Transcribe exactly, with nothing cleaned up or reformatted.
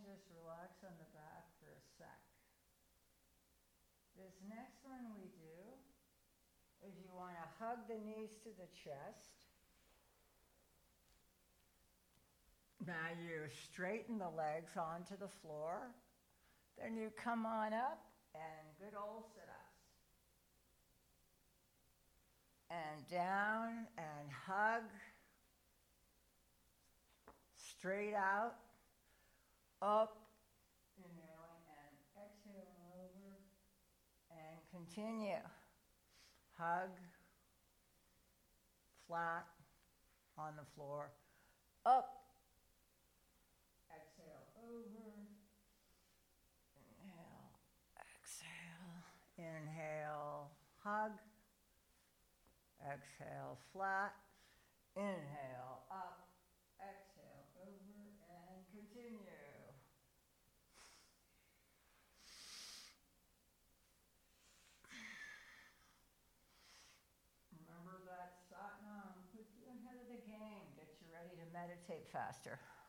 just relax on the back for a sec. This next one we do is you want to hug the knees to the chest. Now you straighten the legs onto the floor. Then you come on up and good old sit-ups. And down and hug. Straight out. Up. Inhaling and exhaling over. And continue. Hug. Flat on the floor. Up. Exhale over. Inhale. Exhale. Inhale. Hug. Exhale. Flat. Inhale. Up. Exhale over and continue. Remember that Satnam puts you ahead of the game, gets you ready to meditate faster.